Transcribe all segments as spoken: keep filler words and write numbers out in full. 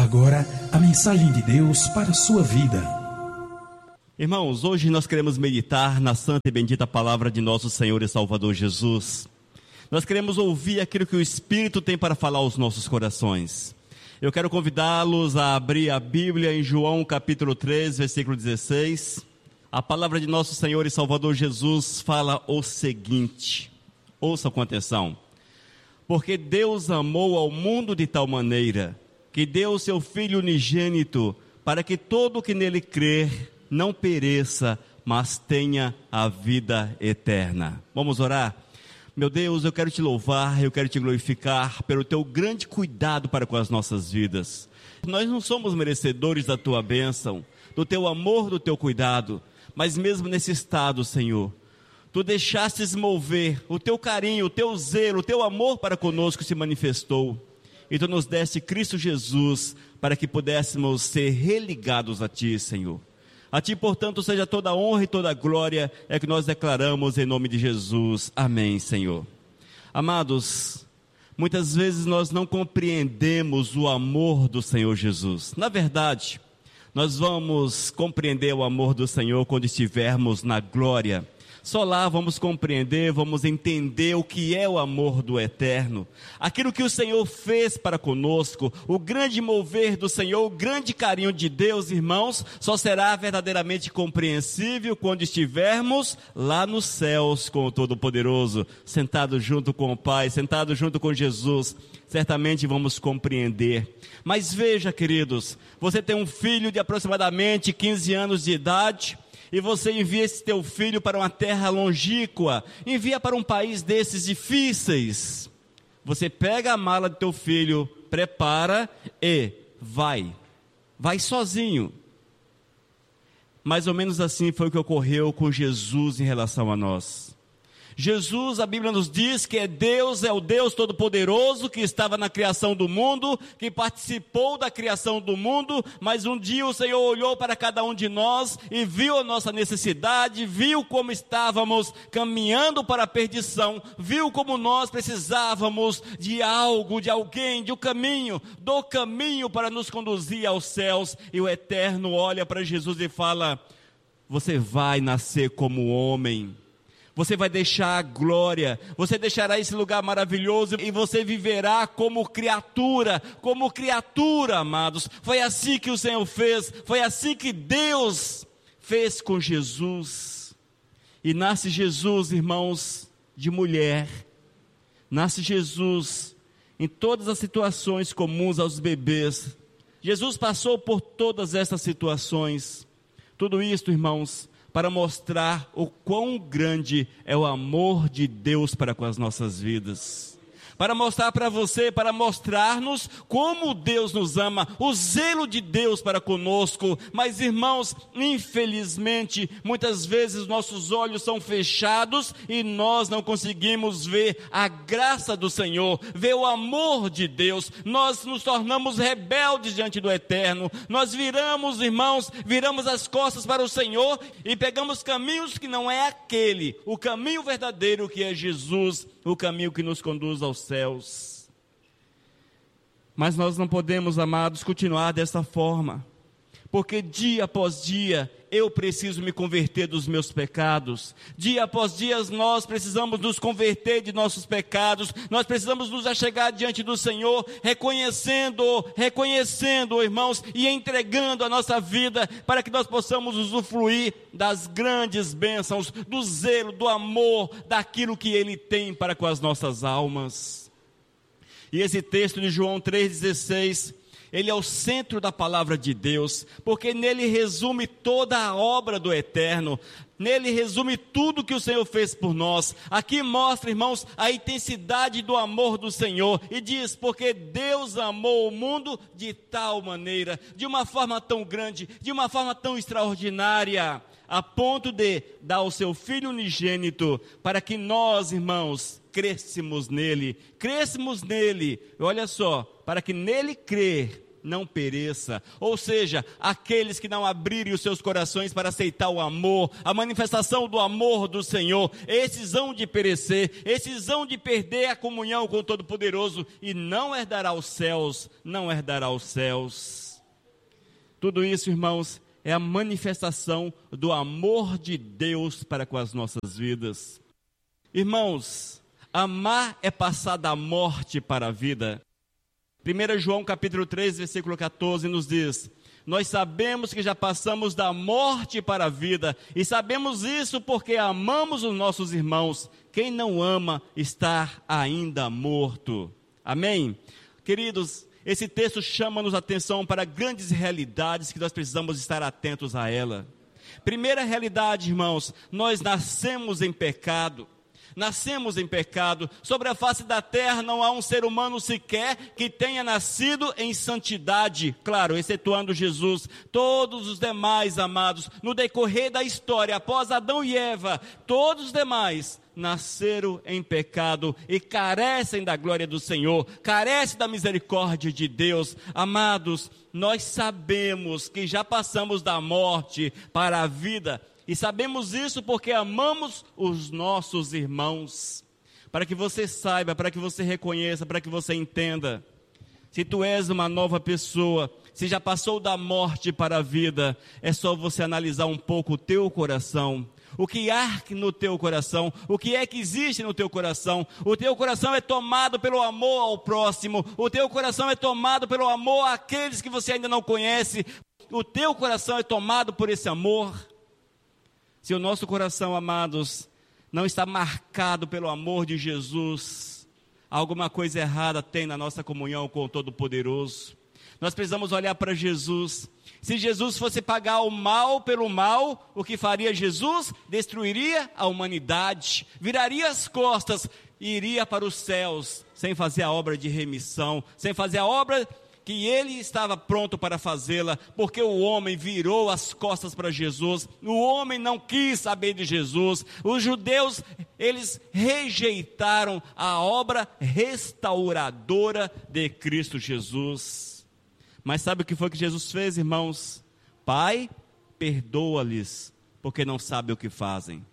agora a mensagem de Deus para a sua vida. Irmãos, hoje nós queremos meditar na santa e bendita palavra de nosso Senhor e Salvador Jesus. Nós queremos ouvir aquilo que o Espírito tem para falar aos nossos corações. Eu quero convidá-los a abrir a Bíblia em João capítulo três, versículo dezesseis. A palavra de nosso Senhor e Salvador Jesus fala o seguinte, ouçam com atenção. Porque Deus amou ao mundo de tal maneira que deu seu Filho unigênito, para que todo o que nele crer não pereça, mas tenha a vida eterna. Vamos orar? Meu Deus, eu quero te louvar, eu quero te glorificar pelo teu grande cuidado para com as nossas vidas. Nós não somos merecedores da tua bênção, do teu amor, do teu cuidado, mas mesmo nesse estado, Senhor, tu deixastes mover, o teu carinho, o teu zelo, o teu amor para conosco se manifestou. E tu nos deste Cristo Jesus para que pudéssemos ser religados a ti, Senhor. A ti, portanto, seja toda a honra e toda a glória, é que nós declaramos em nome de Jesus. Amém, Senhor. Amados, muitas vezes nós não compreendemos o amor do Senhor Jesus. Na verdade, nós vamos compreender o amor do Senhor quando estivermos na glória. Só lá vamos compreender, vamos entender o que é o amor do Eterno. Aquilo que o Senhor fez para conosco, o grande mover do Senhor, o grande carinho de Deus, irmãos, só será verdadeiramente compreensível quando estivermos lá nos céus com o Todo-Poderoso, sentado junto com o Pai, sentado junto com Jesus. Certamente vamos compreender. Mas veja, queridos, você tem um filho de aproximadamente quinze anos de idade, e você envia esse teu filho para uma terra longínqua, envia para um país desses difíceis. Você pega a mala do teu filho, prepara e vai, vai sozinho. Mais ou menos assim foi o que ocorreu com Jesus em relação a nós. Jesus, a Bíblia nos diz que é Deus, é o Deus Todo-Poderoso que estava na criação do mundo, que participou da criação do mundo, mas um dia o Senhor olhou para cada um de nós e viu a nossa necessidade, viu como estávamos caminhando para a perdição, viu como nós precisávamos de algo, de alguém, de um caminho, do caminho para nos conduzir aos céus, e o Eterno olha para Jesus e fala: você vai nascer como homem. Você vai deixar a glória, você deixará esse lugar maravilhoso e você viverá como criatura, como criatura, amados. Foi assim que o Senhor fez, foi assim que Deus fez com Jesus. E nasce Jesus, irmãos, de mulher. Nasce Jesus em todas as situações comuns aos bebês. Jesus passou por todas essas situações. Tudo isso, irmãos, para mostrar o quão grande é o amor de Deus para com as nossas vidas. Para mostrar para você, para mostrar-nos como Deus nos ama, o zelo de Deus para conosco. Mas, irmãos, infelizmente, muitas vezes nossos olhos são fechados e nós não conseguimos ver a graça do Senhor, ver o amor de Deus. Nós nos tornamos rebeldes diante do Eterno. Nós viramos, irmãos, viramos as costas para o Senhor e pegamos caminhos que não é aquele, o caminho verdadeiro que é Jesus, o caminho que nos conduz aos céus. Mas nós não podemos, amados, continuar dessa forma, porque dia após dia eu preciso me converter dos meus pecados. Dia após dia nós precisamos nos converter de nossos pecados. Nós precisamos nos achegar diante do Senhor, reconhecendo, reconhecendo, irmãos, e entregando a nossa vida para que nós possamos usufruir das grandes bênçãos, do zelo, do amor, daquilo que Ele tem para com as nossas almas. E esse texto de João três dezesseis, ele é o centro da palavra de Deus, porque nele resume toda a obra do Eterno, nele resume tudo que o Senhor fez por nós. Aqui mostra, irmãos, a intensidade do amor do Senhor, e diz: porque Deus amou o mundo de tal maneira, de uma forma tão grande, de uma forma tão extraordinária, a ponto de dar o seu Filho unigênito, para que nós, irmãos, crescêssemos nele, crescêssemos nele, olha só, para que nele crer não pereça. Ou seja, aqueles que não abrirem os seus corações para aceitar o amor, a manifestação do amor do Senhor, esses hão de perecer, esses hão de perder a comunhão com o Todo-Poderoso e não herdará os céus, não herdará os céus. Tudo isso, irmãos, é a manifestação do amor de Deus para com as nossas vidas. Irmãos, amar é passar da morte para a vida. primeiro João capítulo três, versículo catorze nos diz: nós sabemos que já passamos da morte para a vida, e sabemos isso porque amamos os nossos irmãos. Quem não ama está ainda morto. Amém? Queridos, esse texto chama-nos a atenção para grandes realidades que nós precisamos estar atentos a ela. Primeira realidade, irmãos, nós nascemos em pecado. Nascemos em pecado. Sobre a face da terra não há um ser humano sequer que tenha nascido em santidade. Claro, excetuando Jesus. Todos os demais, amados, no decorrer da história, após Adão e Eva, todos os demais nasceram em pecado e carecem da glória do Senhor, carecem da misericórdia de Deus. Amados, nós sabemos que já passamos da morte para a vida. E sabemos isso porque amamos os nossos irmãos. Para que você saiba, para que você reconheça, para que você entenda. Se tu és uma nova pessoa, se já passou da morte para a vida, é só você analisar um pouco o teu coração. O que há no teu coração, o que é que existe no teu coração. O teu coração é tomado pelo amor ao próximo. O teu coração é tomado pelo amor àqueles que você ainda não conhece. O teu coração é tomado por esse amor. Se o nosso coração, amados, não está marcado pelo amor de Jesus, alguma coisa errada tem na nossa comunhão com o Todo-Poderoso. Nós precisamos olhar para Jesus. Se Jesus fosse pagar o mal pelo mal, o que faria Jesus? Destruiria a humanidade, viraria as costas e iria para os céus, sem fazer a obra de remissão, sem fazer a obra que ele estava pronto para fazê-la, porque o homem virou as costas para Jesus, o homem não quis saber de Jesus, os judeus, eles rejeitaram a obra restauradora de Cristo Jesus. Mas sabe o que foi que Jesus fez, irmãos? Pai, perdoa-lhes, porque não sabem o que fazem.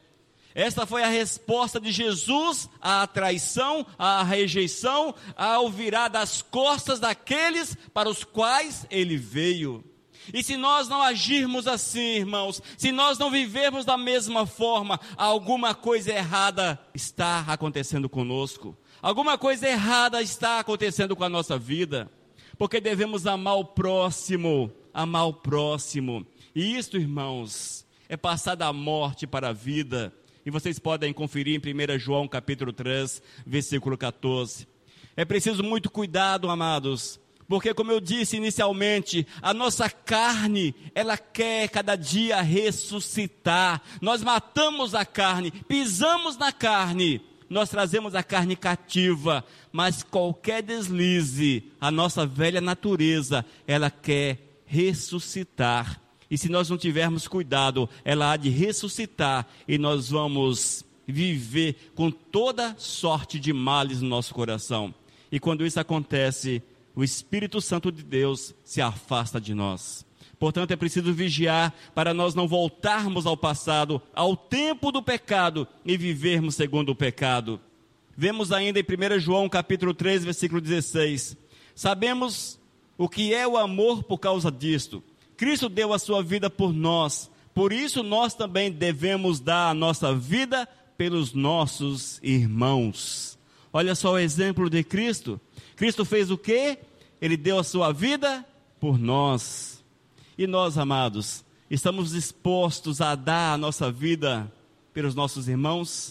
Esta foi a resposta de Jesus à traição, à rejeição, ao virar das costas daqueles para os quais ele veio. E se nós não agirmos assim, irmãos, se nós não vivermos da mesma forma, alguma coisa errada está acontecendo conosco. Alguma coisa errada está acontecendo com a nossa vida. Porque devemos amar o próximo, amar o próximo. E isto, irmãos, é passar da morte para a vida. E vocês podem conferir em primeiro João capítulo três, versículo catorze. É preciso muito cuidado, amados, porque como eu disse inicialmente, a nossa carne, ela quer cada dia ressuscitar. Nós matamos a carne, pisamos na carne, nós trazemos a carne cativa, mas qualquer deslize, a nossa velha natureza, ela quer ressuscitar. E se nós não tivermos cuidado, ela há de ressuscitar e nós vamos viver com toda sorte de males no nosso coração. E quando isso acontece, o Espírito Santo de Deus se afasta de nós. Portanto, é preciso vigiar para nós não voltarmos ao passado, ao tempo do pecado e vivermos segundo o pecado. Vemos ainda em primeiro João capítulo três, versículo dezesseis. Sabemos o que é o amor por causa disto. Cristo deu a sua vida por nós, por isso nós também devemos dar a nossa vida pelos nossos irmãos. Olha só o exemplo de Cristo. Cristo fez o quê? Ele deu a sua vida por nós. E nós, amados, estamos dispostos a dar a nossa vida pelos nossos irmãos?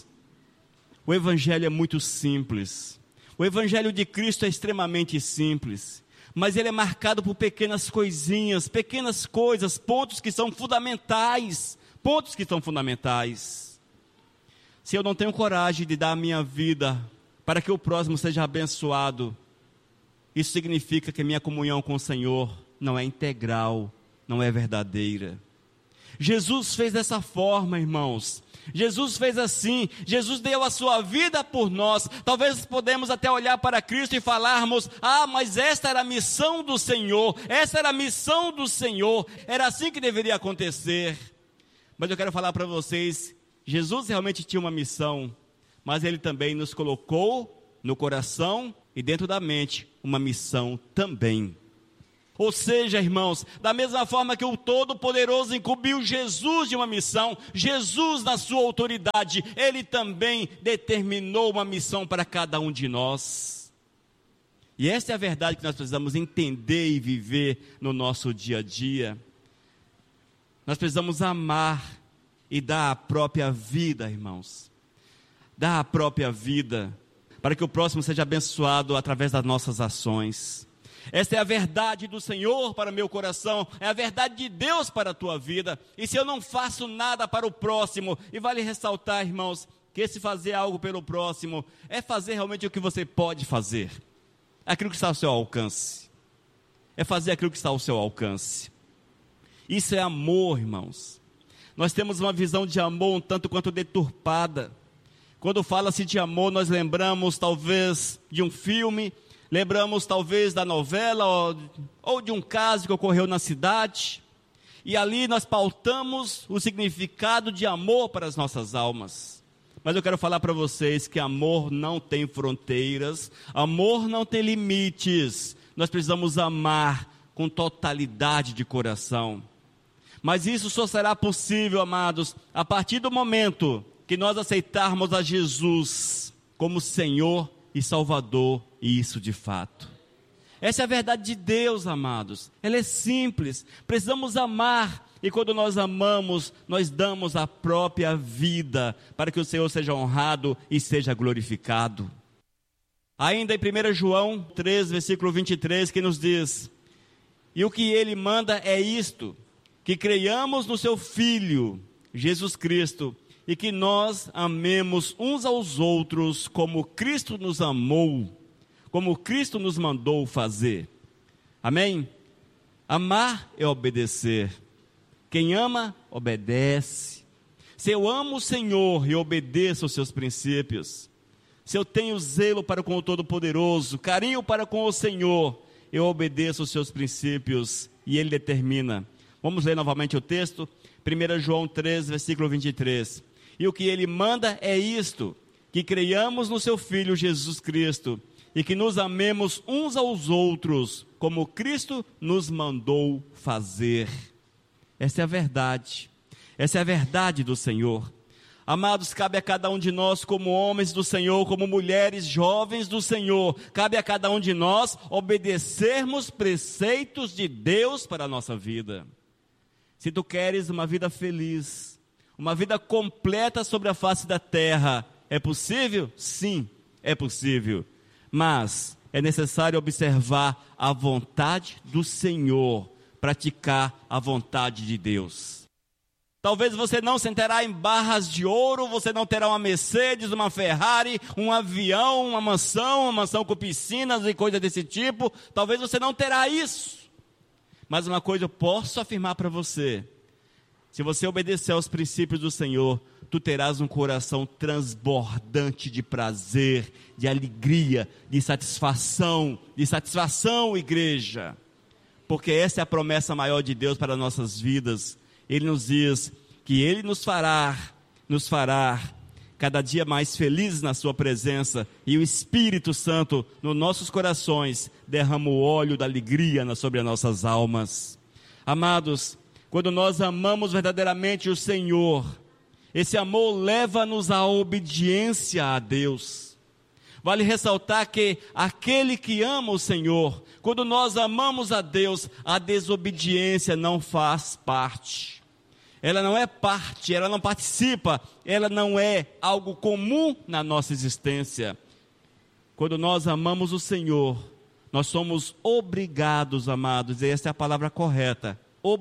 O Evangelho é muito simples. O Evangelho de Cristo é extremamente simples. Mas ele é marcado por pequenas coisinhas, pequenas coisas, pontos que são fundamentais, pontos que são fundamentais. Se eu não tenho coragem de dar a minha vida para que o próximo seja abençoado, isso significa que minha comunhão com o Senhor não é integral, não é verdadeira. Jesus fez dessa forma, irmãos. Jesus fez assim, Jesus deu a sua vida por nós. Talvez podemos até olhar para Cristo e falarmos: ah, mas esta era a missão do Senhor, essa era a missão do Senhor, era assim que deveria acontecer. Mas eu quero falar para vocês, Jesus realmente tinha uma missão, mas Ele também nos colocou no coração e dentro da mente uma missão também. Ou seja, irmãos, da mesma forma que o Todo-Poderoso incumbiu Jesus de uma missão, Jesus, na sua autoridade, Ele também determinou uma missão para cada um de nós. E essa é a verdade que nós precisamos entender e viver no nosso dia a dia. Nós precisamos amar e dar a própria vida, irmãos. Dar a própria vida, para que o próximo seja abençoado através das nossas ações. Esta é a verdade do Senhor para o meu coração, é a verdade de Deus para a tua vida. E se eu não faço nada para o próximo, e vale ressaltar, irmãos, que esse fazer algo pelo próximo, é fazer realmente o que você pode fazer, aquilo que está ao seu alcance, é fazer aquilo que está ao seu alcance. Isso é amor, irmãos. Nós temos uma visão de amor um tanto quanto deturpada. Quando fala-se de amor, nós lembramos talvez de um filme, lembramos talvez da novela ou, ou de um caso que ocorreu na cidade, e ali nós pautamos o significado de amor para as nossas almas. Mas eu quero falar para vocês que amor não tem fronteiras, amor não tem limites. Nós precisamos amar com totalidade de coração. Mas isso só será possível, amados, a partir do momento que nós aceitarmos a Jesus como Senhor e Salvador, e isso de fato. Essa é a verdade de Deus, amados. Ela é simples. Precisamos amar, e quando nós amamos, nós damos a própria vida para que o Senhor seja honrado e seja glorificado. Ainda em primeiro João três, versículo vinte e três, que nos diz: e o que ele manda é isto, que creiamos no seu Filho, Jesus Cristo, e que nós amemos uns aos outros como Cristo nos amou, como Cristo nos mandou fazer. Amém? Amar é obedecer. Quem ama, obedece. Se eu amo o Senhor e obedeço aos seus princípios, se eu tenho zelo para com o Todo-Poderoso, carinho para com o Senhor, eu obedeço aos seus princípios e Ele determina. Vamos ler novamente o texto, primeiro João três, versículo vinte e três. E o que ele manda é isto, que creiamos no seu Filho Jesus Cristo, e que nos amemos uns aos outros, como Cristo nos mandou fazer. Essa é a verdade, essa é a verdade do Senhor. Amados, cabe a cada um de nós, como homens do Senhor, como mulheres jovens do Senhor, cabe a cada um de nós obedecermos preceitos de Deus para a nossa vida. Se tu queres uma vida feliz, uma vida completa sobre a face da terra, é possível? Sim, é possível. Mas é necessário observar a vontade do Senhor, praticar a vontade de Deus. Talvez você não sentará em barras de ouro, você não terá uma Mercedes, uma Ferrari, um avião, uma mansão, uma mansão com piscinas e coisas desse tipo. Talvez você não terá isso. Mas uma coisa eu posso afirmar para você: se você obedecer aos princípios do Senhor, tu terás um coração transbordante de prazer, de alegria, de satisfação, de satisfação, igreja. Porque essa é a promessa maior de Deus para nossas vidas. Ele nos diz que Ele nos fará, nos fará cada dia mais felizes na sua presença, e o Espírito Santo nos nossos corações derrama o óleo da alegria sobre as nossas almas. Amados, quando nós amamos verdadeiramente o Senhor, esse amor leva-nos à obediência a Deus. Vale ressaltar que aquele que ama o Senhor, quando nós amamos a Deus, a desobediência não faz parte. Ela não é parte, ela não participa, ela não é algo comum na nossa existência. Quando nós amamos o Senhor, nós somos obrigados, amados, e essa é a palavra correta,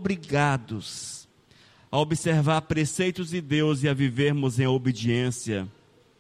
obrigados a observar preceitos de Deus e a vivermos em obediência.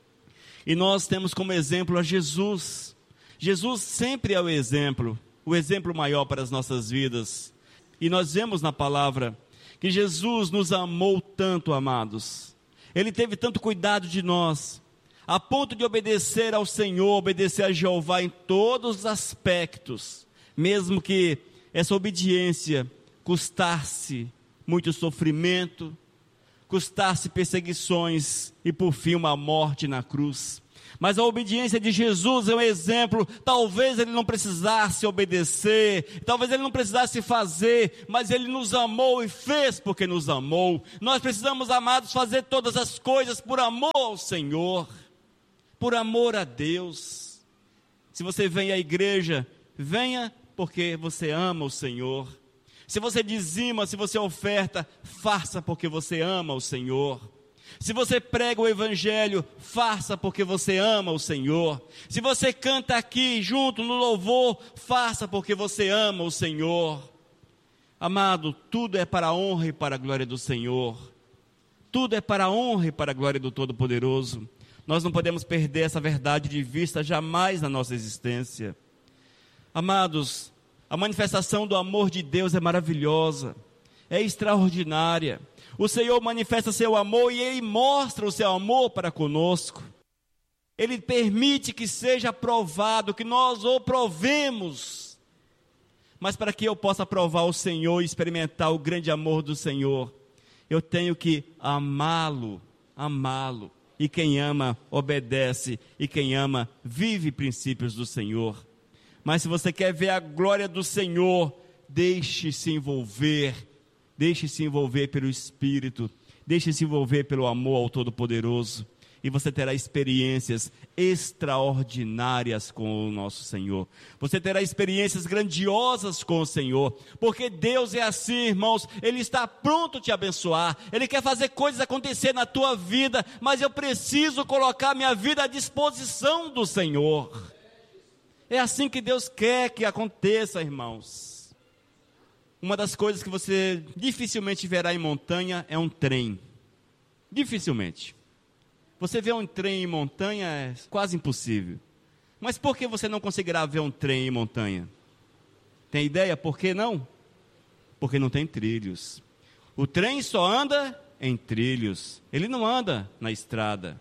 E nós temos como exemplo a Jesus. Jesus sempre é o exemplo, o exemplo maior para as nossas vidas. E nós vemos na palavra que Jesus nos amou tanto, amados. Ele teve tanto cuidado de nós, a ponto de obedecer ao Senhor, obedecer a Jeová em todos os aspectos, mesmo que essa obediência custasse muito sofrimento, custasse perseguições e por fim uma morte na cruz. Mas a obediência de Jesus é um exemplo. Talvez ele não precisasse obedecer, talvez ele não precisasse fazer, mas ele nos amou e fez porque nos amou. Nós precisamos, amados, fazer todas as coisas por amor ao Senhor, por amor a Deus. Se você vem à igreja, venha porque você ama o Senhor. Se você dizima, se você oferta, faça porque você ama o Senhor. Se você prega o Evangelho, faça porque você ama o Senhor. Se você canta aqui junto no louvor, faça porque você ama o Senhor. Amado, tudo é para a honra e para a glória do Senhor. Tudo é para a honra e para a glória do Todo-Poderoso. Nós não podemos perder essa verdade de vista jamais na nossa existência. Amados, a manifestação do amor de Deus é maravilhosa, é extraordinária. O Senhor manifesta seu amor e Ele mostra o seu amor para conosco. Ele permite que seja provado, que nós o provemos. Mas para que eu possa provar o Senhor e experimentar o grande amor do Senhor, eu tenho que amá-lo, amá-lo. E quem ama, obedece, e quem ama, vive princípios do Senhor. Mas se você quer ver a glória do Senhor, deixe-se envolver, deixe-se envolver pelo Espírito, deixe-se envolver pelo amor ao Todo-Poderoso, e você terá experiências extraordinárias com o nosso Senhor. Você terá experiências grandiosas com o Senhor, porque Deus é assim, irmãos. Ele está pronto a te abençoar, Ele quer fazer coisas acontecer na tua vida, mas eu preciso colocar minha vida à disposição do Senhor. É assim que Deus quer que aconteça, irmãos. Uma das coisas que você dificilmente verá em montanha é um trem. Dificilmente. Você vê um trem em montanha é quase impossível. Mas por que você não conseguirá ver um trem em montanha? Tem ideia por que não? Porque não tem trilhos. O trem só anda em trilhos. Ele não anda na estrada.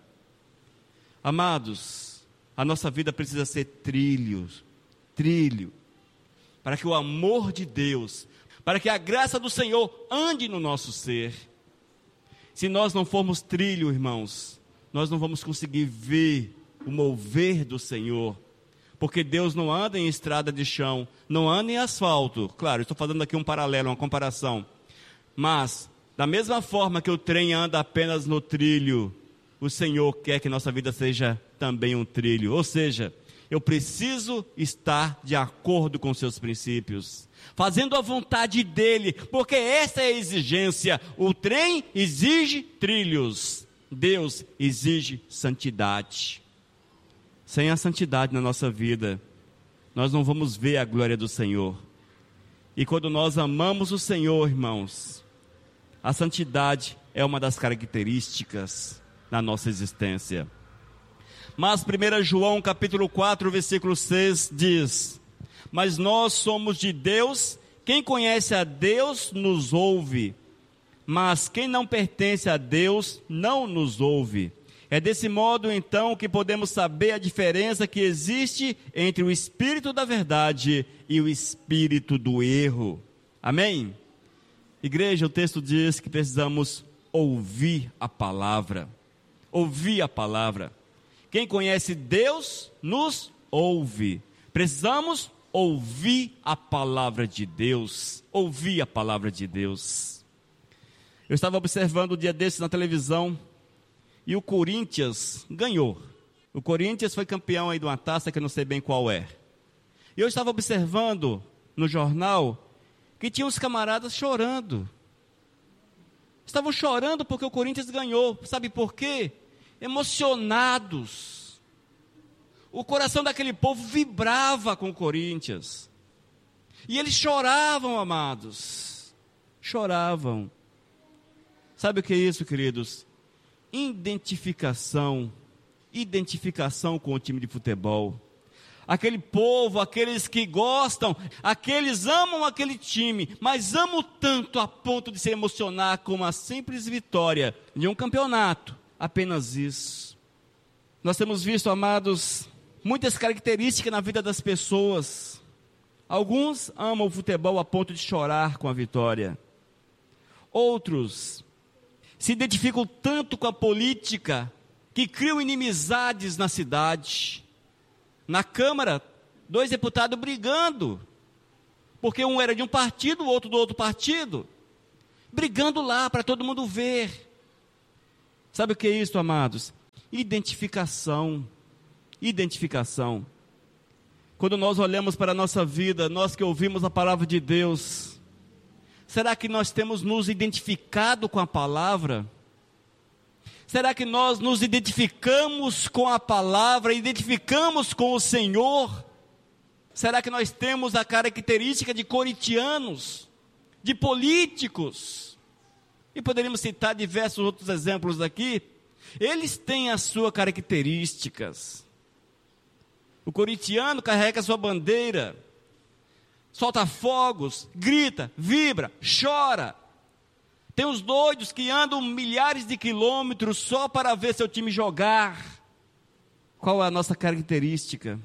Amados, a nossa vida precisa ser trilhos, trilho, para que o amor de Deus, para que a graça do Senhor ande no nosso ser. Se nós não formos trilho, irmãos, nós não vamos conseguir ver o mover do Senhor, porque Deus não anda em estrada de chão, não anda em asfalto. Claro, estou fazendo aqui um paralelo, uma comparação, mas da mesma forma que o trem anda apenas no trilho, o Senhor quer que nossa vida seja também um trilho, ou seja, eu preciso estar de acordo com seus princípios, fazendo a vontade dEle, porque essa é a exigência. O trem exige trilhos, Deus exige santidade. Sem a santidade na nossa vida, nós não vamos ver a glória do Senhor. E quando nós amamos o Senhor, irmãos, a santidade é uma das características na nossa existência. Mas primeiro João capítulo quatro, versículo seis diz: mas nós somos de Deus, quem conhece a Deus nos ouve, mas quem não pertence a Deus não nos ouve. É desse modo então que podemos saber a diferença que existe entre o espírito da verdade e o espírito do erro. Amém? Igreja, o texto diz que precisamos ouvir a palavra. Ouvir a palavra. Quem conhece Deus nos ouve. Precisamos ouvir a palavra de Deus. Ouvir a palavra de Deus. Eu estava observando o dia desses na televisão e o Corinthians ganhou. O Corinthians foi campeão aí de uma taça que eu não sei bem qual é. E eu estava observando no jornal que tinha uns camaradas chorando. Estavam chorando porque o Corinthians ganhou. Sabe por quê? Emocionados. O coração daquele povo vibrava com o Corinthians. E eles choravam, amados. Choravam. Sabe o que é isso, queridos? Identificação. Identificação com o time de futebol. aquele povo, aqueles que gostam, aqueles amam aquele time, mas amam tanto a ponto de se emocionar com uma simples vitória de um campeonato. Apenas isso. Nós temos visto, amados, muitas características na vida das pessoas. Alguns amam o futebol a ponto de chorar com a vitória. Outros se identificam tanto com a política que criam inimizades na cidade. Na Câmara, dois deputados brigando, porque um era de um partido, o outro do outro partido, brigando lá para todo mundo ver. Sabe o que é isso, amados? Identificação. Identificação. Quando nós olhamos para a nossa vida, nós que ouvimos a palavra de Deus, será que nós temos nos identificado com a palavra? Será que nós nos identificamos com a palavra, identificamos com o Senhor? Será que nós temos a característica de corintianos, de políticos? E poderíamos citar diversos outros exemplos aqui. Eles têm as suas características. O corintiano carrega a sua bandeira, solta fogos, grita, vibra, chora. Tem os doidos que andam milhares de quilômetros só para ver seu time jogar. Qual é a nossa característica?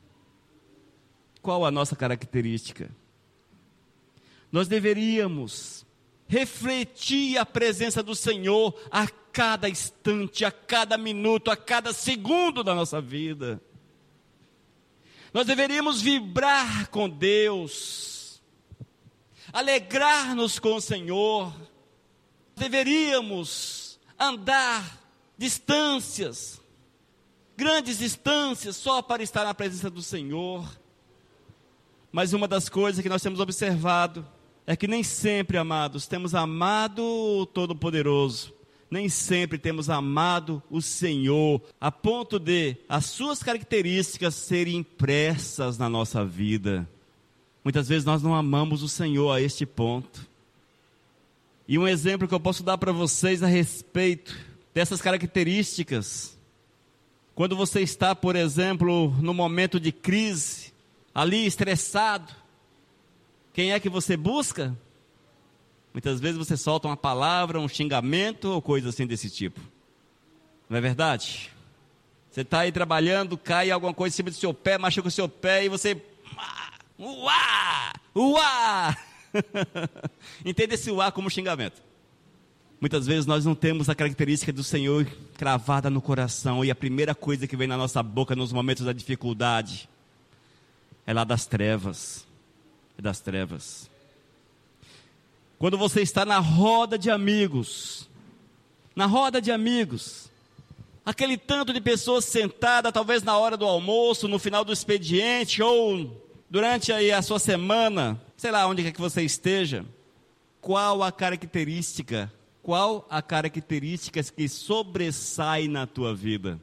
Qual a nossa característica? Nós deveríamos refletir a presença do Senhor a cada instante, a cada minuto, a cada segundo da nossa vida. Nós deveríamos vibrar com Deus, alegrar-nos com o Senhor. Deveríamos andar distâncias, grandes distâncias, só para estar na presença do Senhor. Mas uma das coisas que nós temos observado é que nem sempre, amados, temos amado o Todo-Poderoso. Nem sempre temos amado o Senhor, a ponto de as suas características serem impressas na nossa vida. Muitas vezes nós não amamos o Senhor a este ponto. E um exemplo que eu posso dar para vocês a respeito dessas características, quando você está, por exemplo, no momento de crise, ali estressado, quem é que você busca? Muitas vezes você solta uma palavra, um xingamento ou coisa assim desse tipo. Não é verdade? Você está aí trabalhando, cai alguma coisa em cima do seu pé, machuca o seu pé e você... Uá! Uá! Entenda esse uá como xingamento. Muitas vezes nós não temos a característica do Senhor cravada no coração, e a primeira coisa que vem na nossa boca nos momentos da dificuldade é lá das trevas. É das trevas. Quando você está na roda de amigos, na roda de amigos, aquele tanto de pessoas sentadas, talvez na hora do almoço, no final do expediente, ou durante aí a sua semana, sei lá onde quer que você esteja, qual a característica, qual a característica que sobressai na tua vida?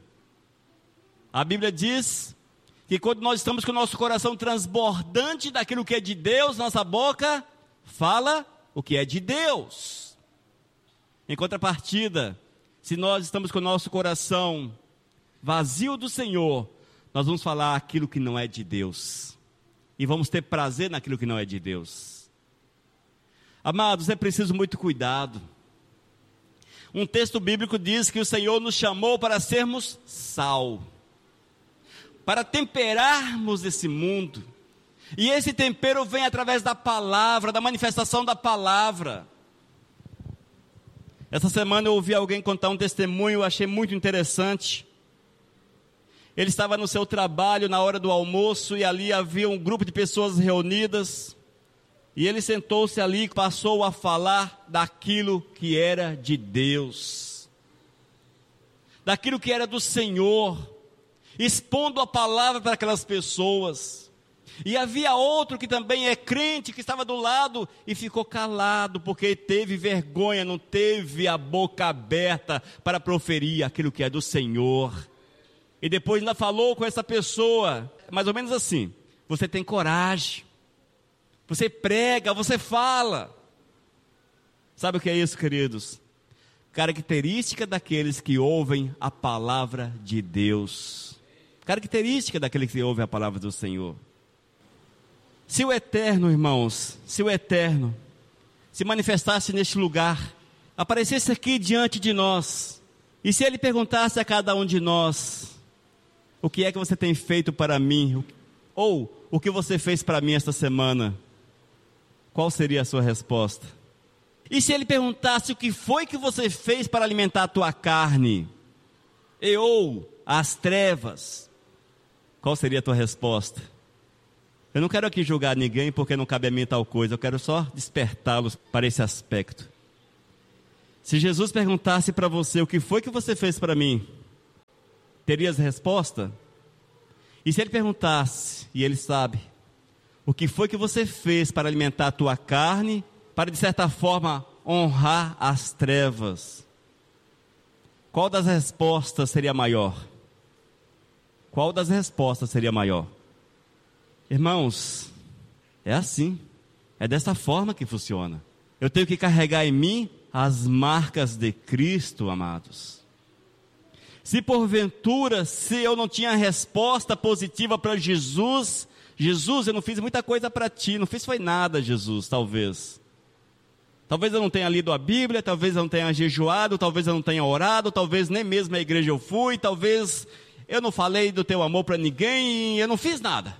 A Bíblia diz que quando nós estamos com o nosso coração transbordante daquilo que é de Deus, nossa boca fala o que é de Deus. Em contrapartida, se nós estamos com o nosso coração vazio do Senhor, nós vamos falar aquilo que não é de Deus. E vamos ter prazer naquilo que não é de Deus. Amados, é preciso muito cuidado. Um texto bíblico diz que o Senhor nos chamou para sermos sal, para temperarmos esse mundo. E esse tempero vem através da palavra, da manifestação da palavra. Essa semana eu ouvi alguém contar um testemunho, eu achei muito interessante. Ele estava no seu trabalho na hora do almoço e ali havia um grupo de pessoas reunidas. E ele sentou-se ali e passou a falar daquilo que era de Deus, daquilo que era do Senhor, expondo a palavra para aquelas pessoas. E havia outro que também é crente, que estava do lado e ficou calado, porque teve vergonha, não teve a boca aberta para proferir aquilo que é do Senhor. E depois ainda falou com essa pessoa, mais ou menos assim: você tem coragem, você prega, você fala. Sabe o que é isso, queridos? Característica daqueles que ouvem a palavra de Deus. característica daquele que ouve a palavra do Senhor. Se o Eterno, irmãos, se o Eterno se manifestasse neste lugar, aparecesse aqui diante de nós, e se Ele perguntasse a cada um de nós, o que é que você tem feito para mim? Ou, o que você fez para mim esta semana? Qual seria a sua resposta? E se Ele perguntasse o que foi que você fez para alimentar a tua carne? E ou, as trevas? Qual seria a tua resposta? Eu não quero aqui julgar ninguém porque não cabe a mim tal coisa, eu quero só despertá-los para esse aspecto. Se Jesus perguntasse para você o que foi que você fez para mim, terias resposta? E se Ele perguntasse, e Ele sabe, o que foi que você fez para alimentar a tua carne, para de certa forma honrar as trevas? Qual das respostas seria maior? Qual das respostas seria maior? Irmãos, é assim, é dessa forma que funciona. Eu tenho que carregar em mim as marcas de Cristo, amados. Se porventura, se eu não tinha resposta positiva para Jesus, Jesus, eu não fiz muita coisa para ti, não fiz foi nada, Jesus, talvez. Talvez eu não tenha lido a Bíblia, talvez eu não tenha jejuado, talvez eu não tenha orado, talvez nem mesmo à igreja eu fui, talvez eu não falei do teu amor para ninguém, eu não fiz nada.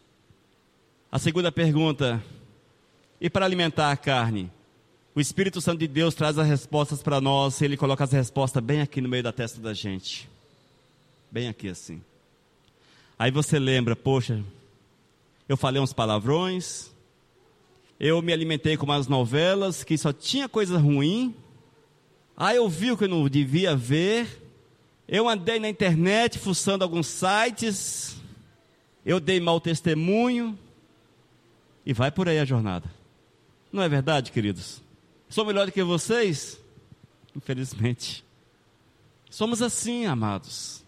A segunda pergunta, e para alimentar a carne? O Espírito Santo de Deus traz as respostas para nós, Ele coloca as respostas bem aqui no meio da testa da gente. Bem aqui assim. Aí você lembra, poxa, eu falei uns palavrões, eu me alimentei com umas novelas que só tinha coisa ruim, aí eu vi o que eu não devia ver, eu andei na internet fuçando alguns sites, eu dei mau testemunho, e vai por aí a jornada. Não é verdade, queridos? Sou melhor do que vocês? Infelizmente. Somos assim, amados.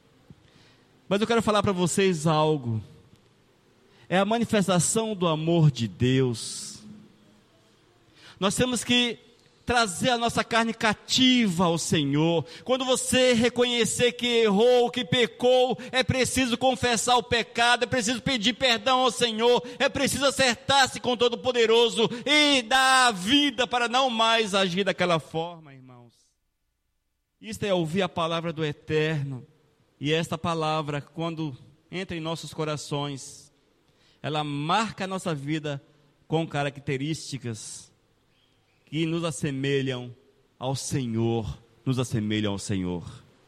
Mas eu quero falar para vocês algo. É a manifestação do amor de Deus. Nós temos que trazer a nossa carne cativa ao Senhor. Quando você reconhecer que errou, que pecou, é preciso confessar o pecado, é preciso pedir perdão ao Senhor, é preciso acertar-se com o Todo-Poderoso e dar a vida para não mais agir daquela forma, irmãos. Isto é ouvir a palavra do Eterno, e esta palavra, quando entra em nossos corações, ela marca a nossa vida com características que nos assemelham ao Senhor, nos assemelham ao Senhor.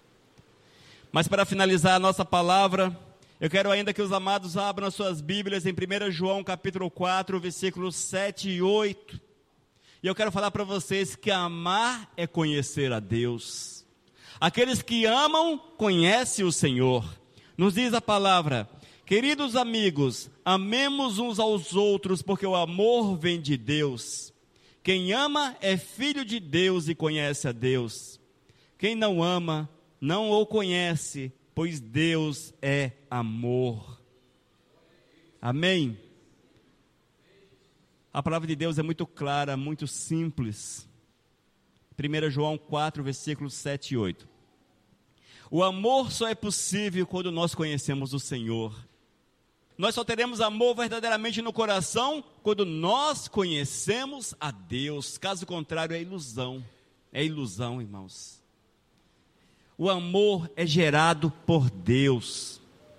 Mas para finalizar a nossa palavra, eu quero ainda que os amados abram as suas Bíblias em primeiro João capítulo quatro, versículos sete e oito. E eu quero falar para vocês que amar é conhecer a Deus. Aqueles que amam, conhecem o Senhor. Nos diz a palavra: queridos amigos, amemos uns aos outros, porque o amor vem de Deus. Quem ama é filho de Deus e conhece a Deus. Quem não ama, não o conhece, pois Deus é amor. Amém? A palavra de Deus é muito clara, muito simples. primeiro João quatro, versículos sete e oito. O amor só é possível quando nós conhecemos o Senhor. Nós só teremos amor verdadeiramente no coração quando nós conhecemos a Deus. Caso contrário, é ilusão. É ilusão, irmãos. O amor é gerado por Deus.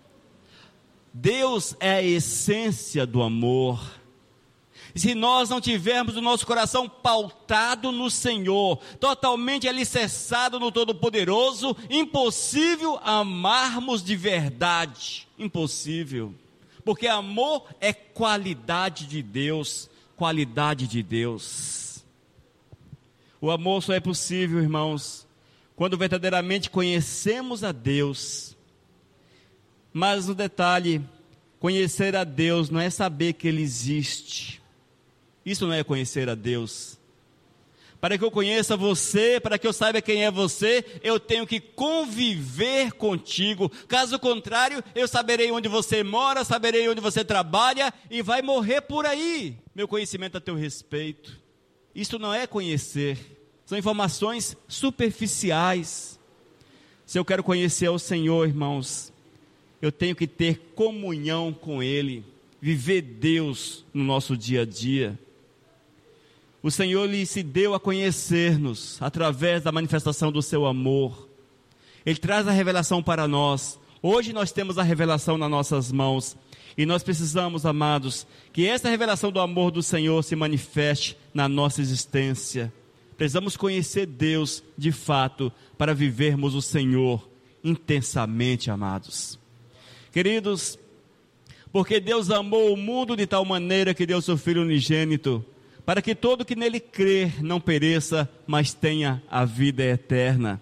Deus é a essência do amor. E se nós não tivermos o nosso coração pautado no Senhor, totalmente alicerçado no Todo-Poderoso, impossível amarmos de verdade. Impossível. Porque amor é qualidade de Deus, qualidade de Deus. O amor só é possível, irmãos, quando verdadeiramente conhecemos a Deus. Mas no detalhe, conhecer a Deus não é saber que Ele existe. Isso não é conhecer a Deus. Para que eu conheça você, para que eu saiba quem é você, eu tenho que conviver contigo. Caso contrário, eu saberei onde você mora, saberei onde você trabalha e vai morrer por aí. Meu conhecimento a teu respeito. Isso não é conhecer. São informações superficiais. Se eu quero conhecer o Senhor, irmãos, eu tenho que ter comunhão com Ele, viver Deus no nosso dia a dia. O Senhor lhe se deu a conhecer-nos através da manifestação do seu amor. Ele traz a revelação para nós. Hoje nós temos a revelação nas nossas mãos. E nós precisamos, amados, que essa revelação do amor do Senhor se manifeste na nossa existência. Precisamos conhecer Deus de fato para vivermos o Senhor intensamente, amados. Queridos, porque Deus amou o mundo de tal maneira que deu seu Filho unigênito, para que todo que nele crer não pereça, mas tenha a vida eterna.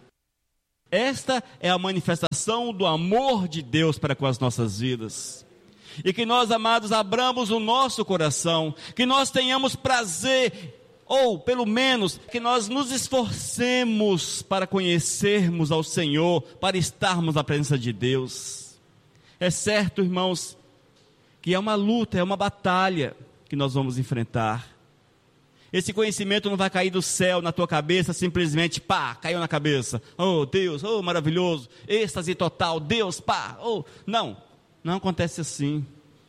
Esta é a manifestação do amor de Deus para com as nossas vidas. E que nós, amados, abramos o nosso coração, que nós tenhamos prazer, ou pelo menos que nós nos esforcemos para conhecermos ao Senhor, para estarmos na presença de Deus. É certo, irmãos, que é uma luta, é uma batalha que nós vamos enfrentar. Esse conhecimento não vai cair do céu na tua cabeça, simplesmente, pá, caiu na cabeça. Oh, Deus, oh, maravilhoso, êxtase total, Deus, pá, oh, não. Não acontece assim,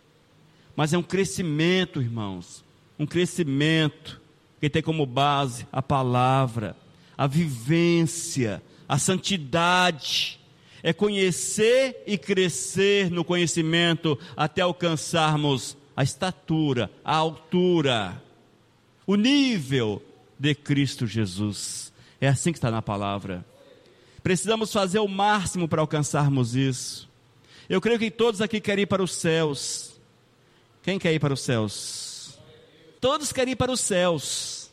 mas é um crescimento, irmãos, um crescimento que tem como base a palavra, a vivência, a santidade, é conhecer e crescer no conhecimento até alcançarmos a estatura, a altura, o nível de Cristo Jesus. É assim que está na palavra. Precisamos fazer o máximo para alcançarmos isso. Eu creio que todos aqui querem ir para os céus. Quem quer ir para os céus? Todos querem ir para os céus.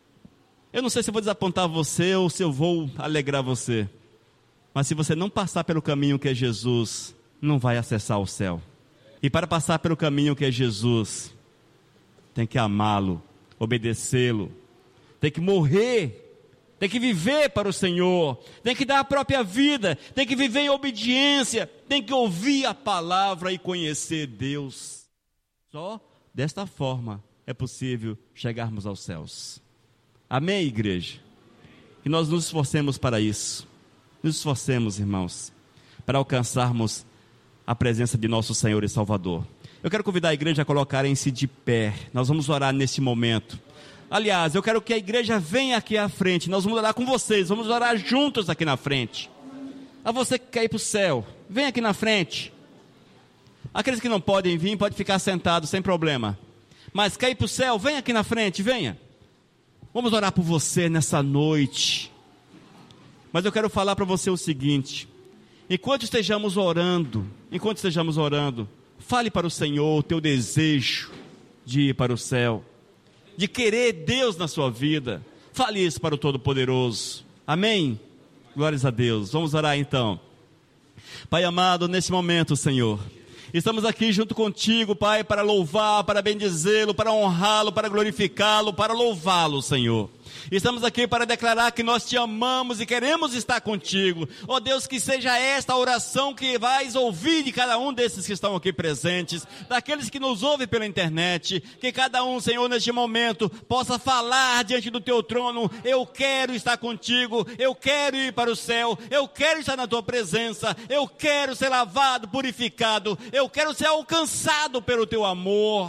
Eu não sei se eu vou desapontar você ou se eu vou alegrar você. Mas se você não passar pelo caminho que é Jesus, não vai acessar o céu. E para passar pelo caminho que é Jesus, tem que amá-lo, obedecê-lo, tem que morrer, tem que viver para o Senhor, tem que dar a própria vida, tem que viver em obediência, tem que ouvir a palavra e conhecer Deus. Só desta forma é possível chegarmos aos céus. Amém, igreja? Que nós nos esforcemos para isso, nos esforcemos, irmãos, para alcançarmos a presença de nosso Senhor e Salvador. Eu quero convidar a igreja a colocarem-se de pé, nós vamos orar nesse momento. Aliás, eu quero que a igreja venha aqui à frente, nós vamos orar com vocês, vamos orar juntos aqui na frente. A você que quer ir para o céu, vem aqui na frente. Aqueles que não podem vir, pode ficar sentado sem problema. Mas quer ir para o céu, vem aqui na frente, venha. Vamos orar por você nessa noite. Mas eu quero falar para você o seguinte: enquanto estejamos orando, enquanto estejamos orando, fale para o Senhor o teu desejo de ir para o céu, de querer Deus na sua vida. Fale isso para o Todo-Poderoso. Amém? Glórias a Deus. Vamos orar então. Pai amado, nesse momento, Senhor, estamos aqui junto contigo, Pai, para louvar, para bendizê-lo, para honrá-lo, para glorificá-lo, para louvá-lo, Senhor. Estamos aqui para declarar que nós te amamos e queremos estar contigo. Ó Deus, que seja esta a oração que vais ouvir de cada um desses que estão aqui presentes, daqueles que nos ouvem pela internet, que cada um, Senhor, neste momento, possa falar diante do teu trono: eu quero estar contigo, eu quero ir para o céu, eu quero estar na tua presença, eu quero ser lavado, purificado, eu quero ser alcançado pelo teu amor.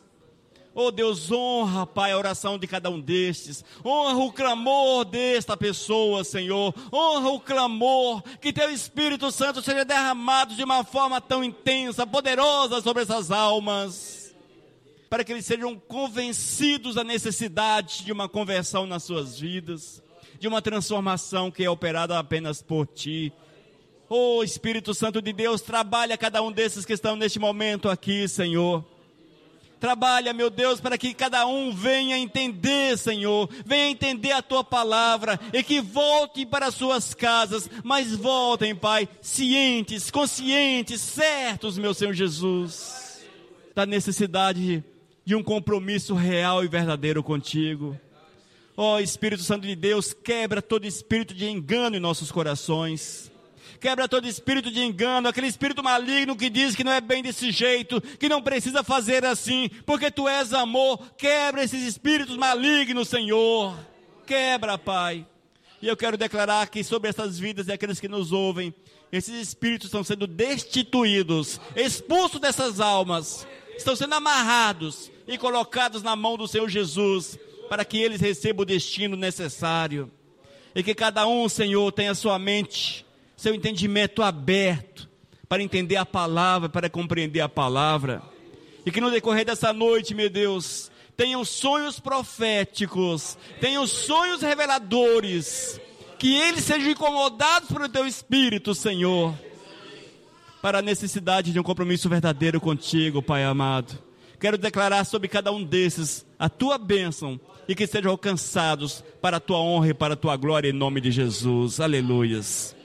Oh Deus, honra, Pai, a oração de cada um destes, honra o clamor desta pessoa, Senhor, honra o clamor, que teu Espírito Santo seja derramado de uma forma tão intensa, poderosa sobre essas almas, para que eles sejam convencidos da necessidade de uma conversão nas suas vidas, de uma transformação que é operada apenas por Ti. Oh Espírito Santo de Deus, trabalha cada um desses que estão neste momento aqui, Senhor. Trabalha, meu Deus, para que cada um venha entender, Senhor, venha entender a Tua palavra, e que voltem para as suas casas, mas voltem, Pai, cientes, conscientes, certos, meu Senhor Jesus, da necessidade de um compromisso real e verdadeiro contigo. Ó Espírito Santo de Deus, quebra todo espírito de engano em nossos corações. Quebra todo espírito de engano, aquele espírito maligno que diz que não é bem desse jeito, que não precisa fazer assim, porque Tu és amor. Quebra esses espíritos malignos, Senhor. Quebra, Pai. E eu quero declarar que sobre essas vidas e aqueles que nos ouvem, esses espíritos estão sendo destituídos, expulsos dessas almas, estão sendo amarrados e colocados na mão do Senhor Jesus, para que eles recebam o destino necessário. E que cada um, Senhor, tenha sua mente, seu entendimento aberto, para entender a palavra, para compreender a palavra. E que no decorrer dessa noite, meu Deus, tenham sonhos proféticos, tenham sonhos reveladores, que eles sejam incomodados pelo Teu Espírito, Senhor, para a necessidade de um compromisso verdadeiro contigo, Pai amado. Quero declarar sobre cada um desses a Tua bênção, e que sejam alcançados para a Tua honra e para a Tua glória, em nome de Jesus. Aleluias.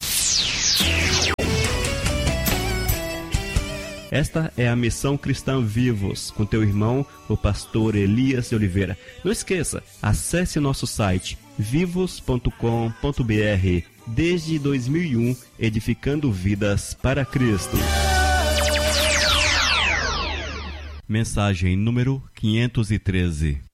Esta é a Missão Cristã Vivos, com teu irmão, o pastor Elias de Oliveira. Não esqueça, acesse nosso site vivos ponto com ponto br. Desde dois mil e um, edificando vidas para Cristo. Mensagem número quinhentos e treze.